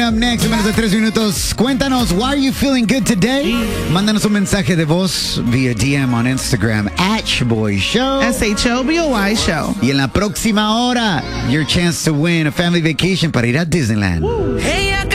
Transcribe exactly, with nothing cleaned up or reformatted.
Coming up next, en menos de tres minutos, cuéntanos, why are you feeling good today? Mándanos un mensaje de voz vía D M on Instagram, at Shaboy Show. S H O B O Y Show. Y en la próxima hora, your chance to win a family vacation para ir a Disneyland. Hey,